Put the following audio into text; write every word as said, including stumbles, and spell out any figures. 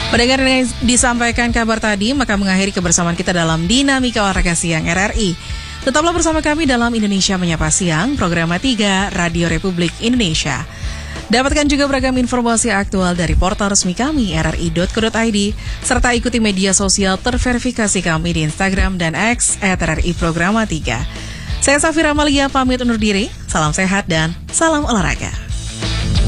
Mendengar yang disampaikan kabar tadi, maka mengakhiri kebersamaan kita dalam Dinamika Olahraga Siang R R I. Tetaplah bersama kami dalam Indonesia Menyapa Siang, program tiga Radio Republik Indonesia. Dapatkan juga beragam informasi aktual dari portal resmi kami r r i dot co dot i d, serta ikuti media sosial terverifikasi kami di Instagram dan X at r r i programa tiga. Saya Safira Amalia pamit undur diri, salam sehat dan salam olahraga.